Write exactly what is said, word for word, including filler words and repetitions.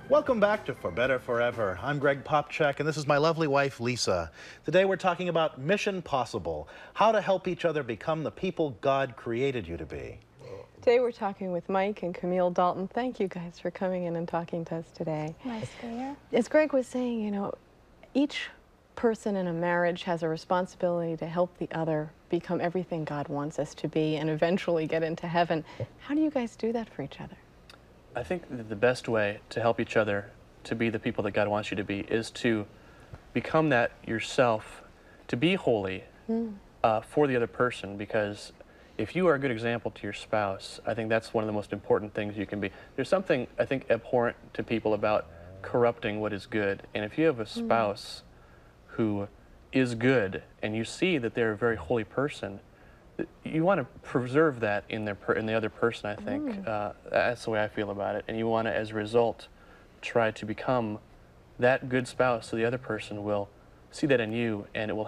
Welcome back to For Better Forever. I'm Greg Popchak, and this is my lovely wife, Lisa. Today we're talking about Mission Possible, how to help each other become the people God created you to be. Today we're talking with Mike and Camille Dalton. Thank you guys for coming in and talking to us today. Nice to be here. As Greg was saying, you know, each person in a marriage has a responsibility to help the other become everything God wants us to be and eventually get into heaven. How do you guys do that for each other? I think that the best way to help each other to be the people that God wants you to be is to become that yourself, to be holy mm. uh, for the other person, because if you are a good example to your spouse, I think that's one of the most important things you can be. There's something, I think, abhorrent to people about corrupting what is good. And if you have a spouse mm. who is good and you see that they're a very holy person, you want to preserve that in their per in the other person, I think. Mm. Uh, that's the way I feel about it. And you want to, as a result, try to become that good spouse so the other person will see that in you, and it will